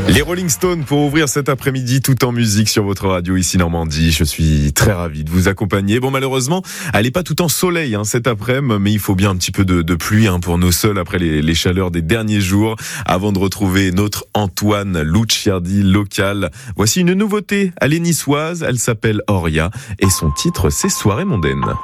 Les Rolling Stones pour ouvrir cet après-midi tout en musique sur votre radio ici Normandie. Je suis très ravi de vous accompagner. Bon, malheureusement, elle n'est pas tout en soleil cet après-midi, mais il faut bien un petit peu de pluie pour nos sols après les chaleurs des derniers jours. Avant de retrouver notre Antoine Lucciardi local, voici une nouveauté. Elle est niçoise, elle s'appelle Oria et son titre c'est Soirée mondaine.